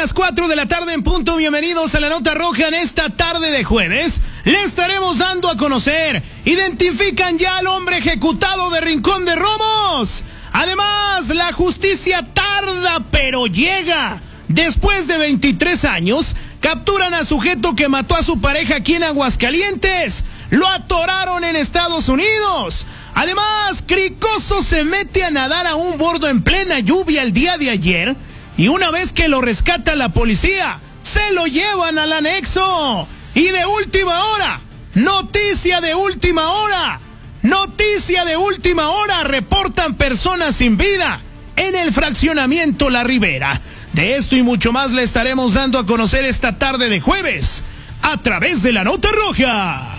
las 4 de la tarde en punto. Bienvenidos a la Nota Roja. En esta tarde de jueves le estaremos dando a conocer. Identifican ya al hombre ejecutado de Rincón de Romos. Además, la justicia tarda pero llega. Después de 23 años, capturan a sujeto que mató a su pareja aquí en Aguascalientes. Lo atoraron en Estados Unidos. Además, Cricoso se mete a nadar a un bordo en plena lluvia el día de ayer. Y una vez que lo rescata la policía, se lo llevan al anexo. Y de última hora, noticia de última hora, reportan personas sin vida en el fraccionamiento La Ribera. De esto y mucho más le estaremos dando a conocer esta tarde de jueves, a través de la Nota Roja.